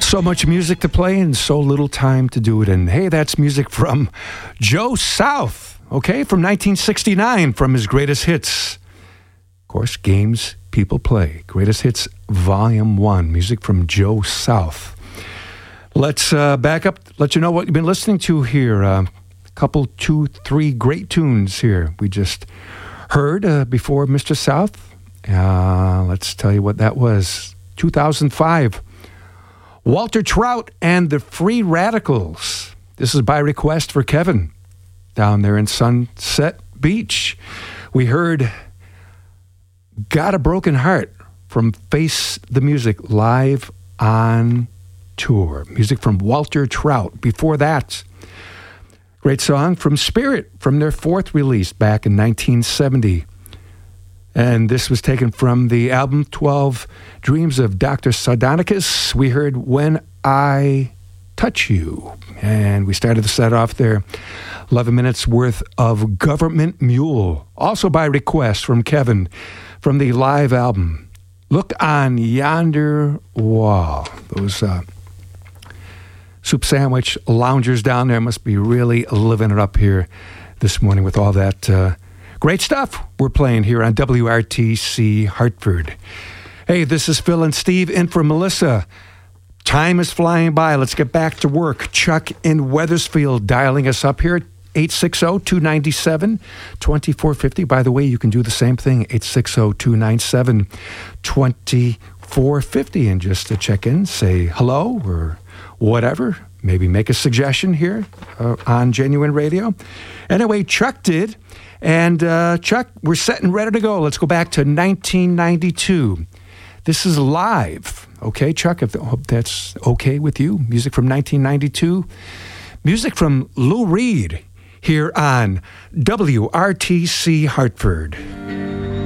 So much music to play and so little time to do it. And hey, that's music from Joe South, okay, from 1969, from his greatest hits. Of course, Games People Play, Greatest Hits Volume 1, music from Joe South. Let's back up, let you know what you've been listening to here. A couple, 2, 3 great tunes here. We just heard before Mr. South. Let's tell you what that was. 2005. Walter Trout and the Free Radicals. This is by request for Kevin down there in Sunset Beach. We heard Got a Broken Heart from Face the Music live on tour. Music from Walter Trout. Before that, great song from Spirit from their 4th release back in 1970. And this was taken from the album 12 Dreams of Dr. Sardonicus. We heard When I Touch You. And we started the set off there. 11 minutes worth of Government Mule. Also by request from Kevin from the live album. Look on Yonder Wall. Those soup sandwich loungers down there must be really living it up here this morning with all that great stuff we're playing here on WRTC Hartford. Hey, this is Phil and Steve in for Melissa. Time is flying by. Let's get back to work. Chuck in Wethersfield dialing us up here at 860-297-2450. By the way, you can do the same thing, 860-297-2450. And just to check in, say hello or whatever. Maybe make a suggestion here on Genuine Radio. Anyway, Chuck did. And Chuck, we're set and ready to go. Let's go back to 1992. This is live. Okay, Chuck, I hope that's okay with you. Music from 1992. Music from Lou Reed here on WRTC Hartford.